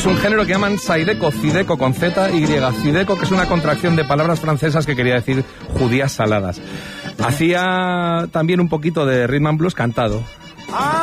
es un género que llaman Zydeco, Zydeco con Z, Y, Zydeco, que es una contracción de palabras francesas que quería decir judías saladas. Hacía también un poquito de rhythm and blues cantado.